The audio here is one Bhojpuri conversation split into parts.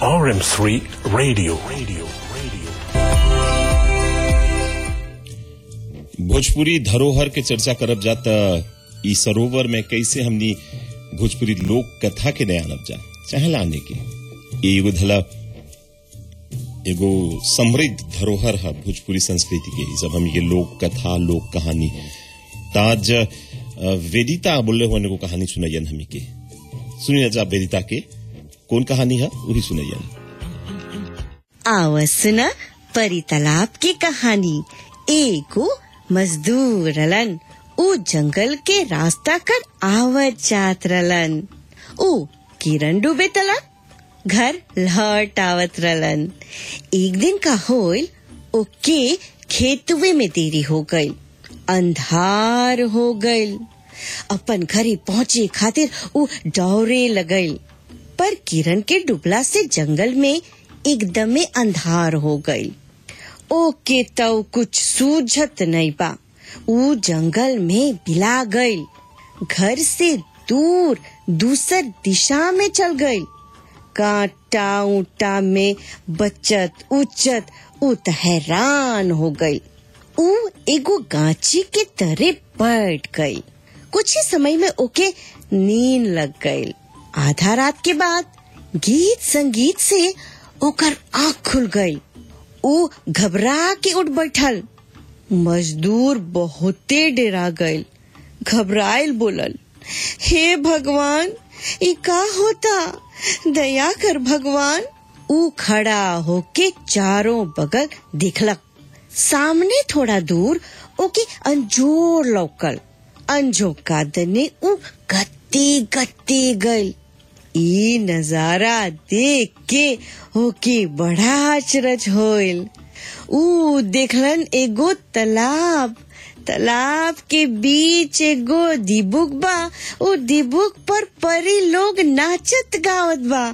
RM3 Radio. भोजपुरी धरोहर के चर्चा करब जाता ई सरोवर में कैसे हमनी भोजपुरी लोक कथा के नया नब जा चाहे लाने के एगो धला एगो समृद्ध धरोहर है भोजपुरी संस्कृति के। जब हम ये लोक कथा लोक कहानी ताज वेदिता बोले होने को कहानी सुनाइयन हमी के सुनिए जा वेदिता के कौन कहानी है वही सुनाइयन। आवसना परी तालाब की कहानी। एगो मजदूर रलन ऊ जंगल के रास्ता कर आवत जात रलन। ऊ किरण डूबे तला घर लौट आवत रलन। एक दिन का होइल ओके खेतवे में देरी हो गई, अंधार हो गई। अपन घरे पहुंचे खातिर ऊ दौड़े लगल, पर किरण के डुबला से जंगल में एकदमे अंधार हो गई। ओके तो कुछ सूझत नहीं बा। ऊ जंगल में बिला गई, घर से दूर दूसर दिशा में चल गई। कांटा ऊंटा में बचत उचत ऊ हैरान हो गई। ऊ एगो गांची के तरे बैठ गई। कुछ ही समय में ओके नींद लग गई। आधा रात के बाद गीत संगीत से ओकर आँख खुल गई। ऊ घबरा के उठ बैठल। मजदूर बहुते डरा गई, घबराइल बोलल, हे भगवान ई का होता, दया कर भगवान। ऊ खड़ा होके चारों बगल देखलक। सामने थोड़ा दूर ओके अंजोर लौकल। अंजोर का दने ऊ गत्ते गत्ते गई। ई नजारा देख के ओके बड़ा आश्चर्य होइल। ऊ देखलन एगो तालाब, तालाब के बीच एगो दिबुक बा। ऊ दिबुक पर परी लोग नाचत गावत बा।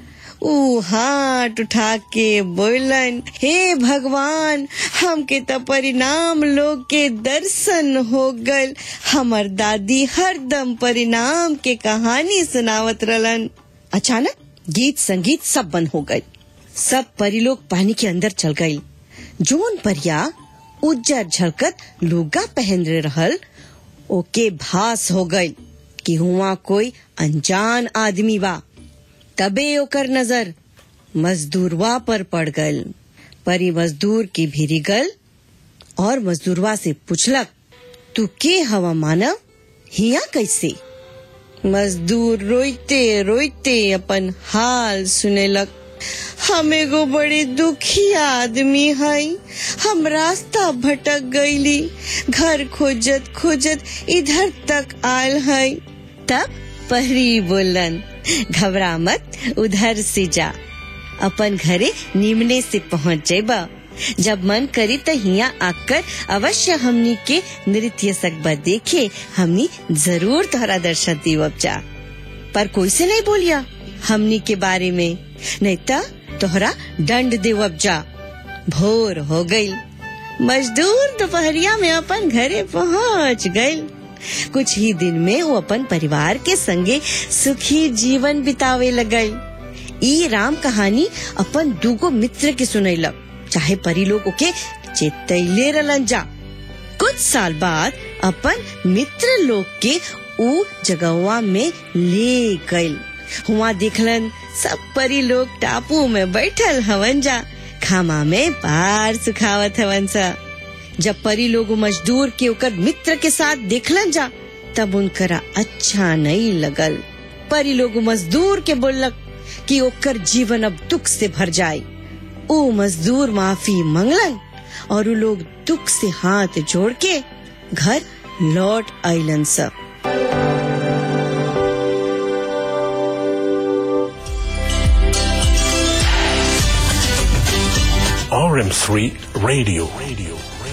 ऊ हाथ उठा के बोलन, हे भगवान हमके तो परिणाम लोग के दर्शन हो गल। हमर दादी हरदम परिणाम के कहानी सुनावत रहलन। अचानक गीत संगीत सब बंद हो गए। सब परी लोग पानी के अंदर चल गई। जोन परिया उज्जर झलकत लुगा पहन रहल ओके भास हो गई कि हुआ कोई अनजान आदमी बा। तबे ओकर नजर मजदूरवा पर पड़ गल। परी मजदूर की भीरी गल और मजदूरवा से पूछलक, तू के हवा मानव, हिया कैसे? मजदूर रोइते रोइते अपन हाल सुनेलक, हम एगो बड़ी दुखी आदमी हई। हम रास्ता भटक गईली, घर खोजत खोजत इधर तक आयल हई। तब परी बोलन, घबरा मत, उधर से जा, अपन घरे निमने से पहुँच जेबा। जब मन करी तो हिया आकर अवश्य हमनी के नृत्य सकबा देखे। हमनी जरूर तोहरा दर्शन दीवब जा। पर कोई से नहीं बोलिया हमनी के बारे में, नहीं ता तोहरा दंड देवब जा। भोर हो गई। मजदूर दोपहरिया में अपन घरे पहुँच गई। कुछ ही दिन में वो अपन परिवार के संगे सुखी जीवन बितावे लगई। ई राम कहानी अपन दूगो मित्र के सुनैलक, चाहे परी लोग के चेतैले रहलन जा। कुछ साल बाद अपन मित्र लोग के ऊ जगहवा में ले गई। हुआ देखलन सब परी लोग टापू में बैठल हवन जा, खामा में पार सुखावत हवन सा। जब परी लोग मजदूर के ओकर मित्र के साथ देखलन जा तब उनकरा अच्छा नहीं लगल। परी लोग मजदूर के बोलक कि ओकर जीवन अब दुख से भर जाए। ओ मजदूर माफी मंगलन और उ लोग दुख से हाथ जोड़ के घर लौट आइलन सब। RM3 Radio.